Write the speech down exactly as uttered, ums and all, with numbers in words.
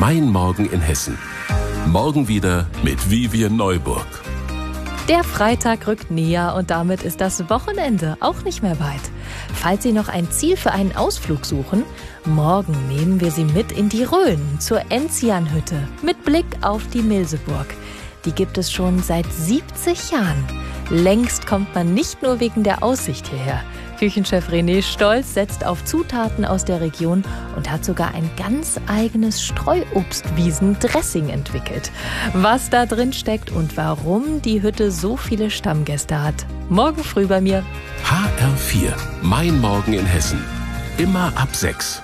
Mein Morgen in Hessen. Morgen wieder mit Vivian Neuburg. Der Freitag rückt näher und damit ist das Wochenende auch nicht mehr weit. Falls Sie noch ein Ziel für einen Ausflug suchen, morgen nehmen wir Sie mit in die Rhön zur Enzianhütte mit Blick auf die Milseburg. Die gibt es schon seit siebzig Jahren. Längst kommt man nicht nur wegen der Aussicht hierher. Küchenchef René Stolz setzt auf Zutaten aus der Region und hat sogar ein ganz eigenes Streuobstwiesen-Dressing entwickelt. Was da drin steckt und warum die Hütte so viele Stammgäste hat. Morgen früh bei mir. H R vier. Mein Morgen in Hessen. Immer ab sechs.